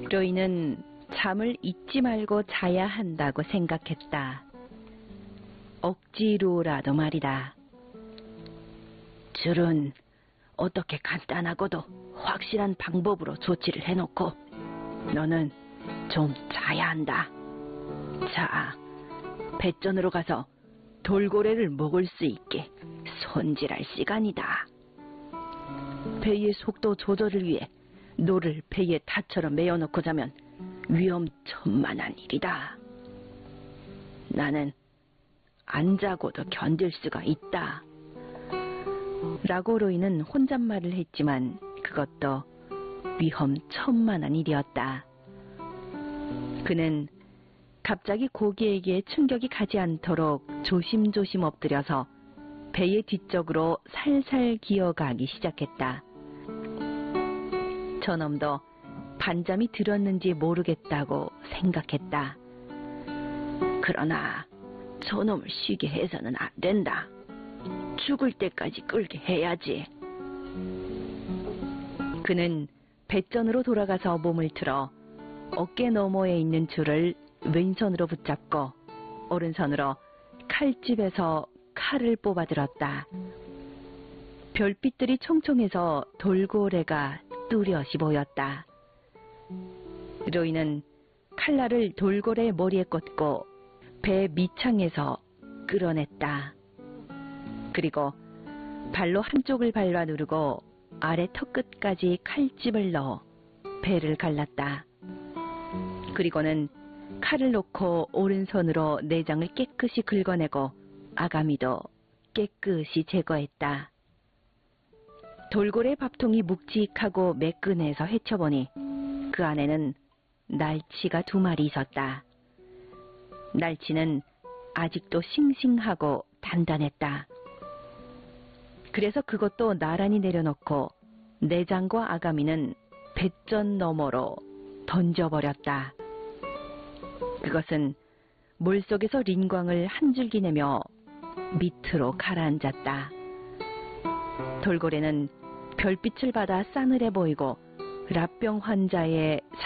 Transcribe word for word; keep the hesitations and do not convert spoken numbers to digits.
로이는 잠을 잊지 말고 자야 한다고 생각했다. 억지로라도 말이다. 줄은 어떻게 간단하고도 확실한 방법으로 조치를 해놓고 너는 좀 자야 한다. 자, 배전으로 가서 돌고래를 먹을 수 있게 손질할 시간이다. 배의 속도 조절을 위해 노를 배에 타처럼 메어놓고 자면 위험천만한 일이다. 나는 안 자고도 견딜 수가 있다. 라고 로이는 혼잣말을 했지만 그것도 위험천만한 일이었다. 그는 갑자기 고기에게 충격이 가지 않도록 조심조심 엎드려서 배의 뒤쪽으로 살살 기어가기 시작했다. 저놈도 반잠이 들었는지 모르겠다고 생각했다. 그러나 저놈을 쉬게 해서는 안 된다. 죽을 때까지 끌게 해야지. 그는 배전으로 돌아가서 몸을 틀어 어깨 너머에 있는 줄을 왼손으로 붙잡고 오른손으로 칼집에서 칼을 뽑아들었다. 별빛들이 총총해서 돌고래가 뚜렷이 보였다. 로이는 칼날을 돌고래 머리에 꽂고 배 밑창에서 끌어냈다. 그리고 발로 한쪽을 밟아 누르고 아래 턱끝까지 칼집을 넣어 배를 갈랐다. 그리고는 칼을 놓고 오른손으로 내장을 깨끗이 긁어내고 아가미도 깨끗이 제거했다. 돌고래 밥통이 묵직하고 매끈해서 헤쳐보니 그 안에는 날치가 두 마리 있었다. 날치는 아직도 싱싱하고 단단했다. 그래서 그것도 나란히 내려놓고 내장과 아가미는 배전 너머로 던져버렸다. 그것은 물속에서 린광을 한 줄기 내며 밑으로 가라앉았다. 돌고래는 별빛을 받아 싸늘해 보이고 랍병 환자의